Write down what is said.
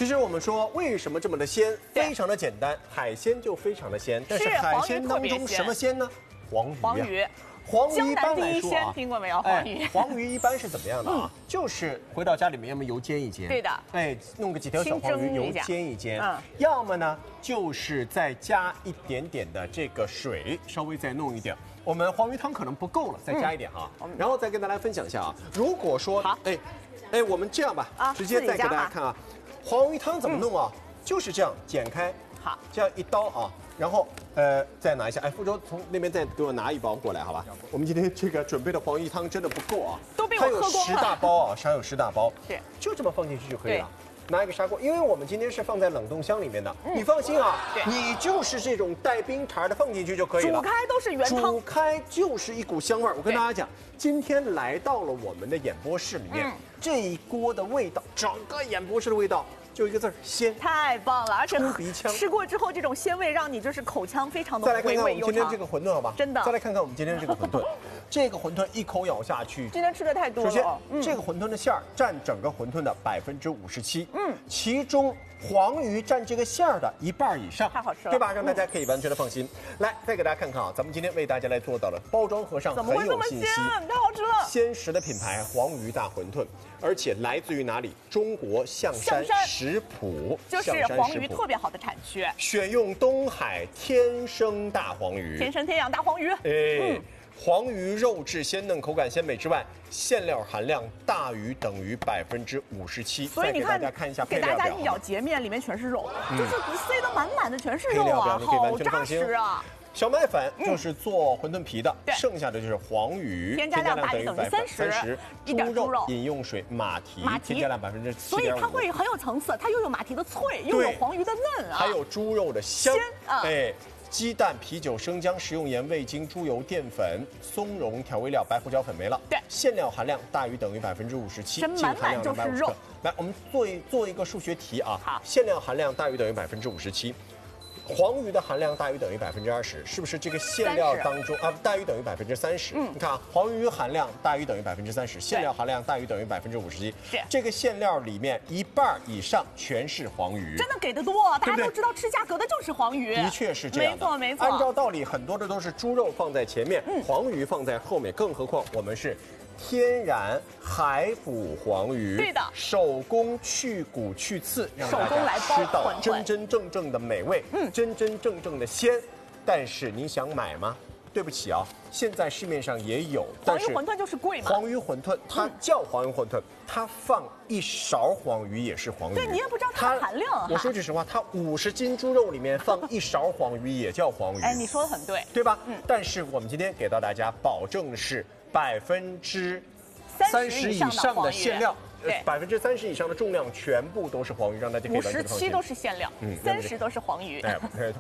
其实我们说为什么这么的鲜，非常的简单，海鲜就非常的鲜，但是海鲜当中什么鲜呢？黄鱼。 黄鱼。 黄鱼江一般南第一鲜， 来说啊， 听过没有？黄鱼， 黄鱼一般是怎么样的啊？就是回到家里面，要么油煎一煎， 对的， 弄个几条小黄鱼，油煎一煎，要么呢就是再加一点点的这个水，稍微再弄一点。我们黄鱼汤可能不够了，再加一点哈，然后再跟大家分享一下啊。如果说我们这样吧，直接再给大家看啊，黄鱼汤怎么弄啊？就是这样剪开， 好， 这样一刀啊。 然后，再拿一下，福州从那边再给我拿一包过来，好吧？我们今天这个准备的黄鱼汤真的不够啊， 都被我喝光了。 它有10大包啊，少有10大包， 是， 就这么放进去就可以了。拿一个砂锅，因为我们今天是放在冷冻箱里面的，你放心啊，你就是这种带冰碴的放进去就可以了。 煮开都是原汤， 煮开就是一股香味儿。我跟大家讲，今天来到了我们的演播室里面，这一锅的味道，整个演播室的味道。 就一个字儿鲜， 太棒了！而且鼻腔吃过之后，这种鲜味让你就是口腔非常的再来看看我回味们今天这个馄饨，好吧？ 真的。 再来看看我们今天这个馄饨，这个馄饨一口咬下去， 今天吃的太多了。 首先，这个馄饨的馅儿占整个馄饨的57%，其中黄鱼占这个馅儿的1半以上， 太好吃了， 对吧？让大家可以完全的放心。来，再给大家看看啊，咱们今天为大家来做到了包装盒上很有信息， 太好吃了！ 鲜食的品牌黄鱼大馄饨，而且来自于哪里？中国象山食谱。 就是黄鱼特别好的产区， 选用东海天生大黄鱼， 天生天养大黄鱼。 黄鱼肉质鲜嫩，口感鲜美之外，馅料含量大于等于57%。 所以你看， 给大家看一下配料表，给大家一咬截面，里面全是肉，就是塞得满满的全是肉啊，好扎实啊。 小麦粉就是做馄饨皮的，剩下的就是黄鱼， 添加量大于 30%，猪肉饮用水马蹄添加量7.5%， 所以它会很有层次，它又有马蹄的脆，又有黄鱼的嫩啊， 还有猪肉的香，鸡蛋、啤酒、生姜、食用盐、味精、猪油、淀粉、松茸、调味料、白胡椒粉没了。 对， 馅料含量大于等于57%，净含量250克。来，我们做一个数学题啊， 好， 馅料含量大于等于57%。 黄鱼的含量大于等于20%，是不是这个馅料当中啊大于等于30%？你看啊，黄鱼含量大于等于30%，馅料含量大于等于57%。 是这个馅料里面1半以上全是黄鱼， 真的给的多，大家都知道吃价格的就是黄鱼， 的确是这样的， 没错。 按照道理，很多的都是猪肉放在前面，黄鱼放在后面，更何况我们是。 天然海捕黄鱼， 对的， 手工去骨去刺，让大家吃到真真正正的美味，真真正正的鲜。但是你想买吗？对不起啊，现在市面上也有， 黄鱼馄饨就是贵嘛。 黄鱼馄饨它叫黄鱼馄饨，它放1勺黄鱼也是黄鱼。 对你也不知道它的含量。 我说句实话，它50斤猪肉里面放1勺黄鱼也叫黄鱼。 哎，你说的很对， 对吧？但是我们今天给到大家保证是30%以上的馅料，30%以上的重量全部都是黄鱼，让大家可以完全放心。 57都是馅料，30都是黄鱼。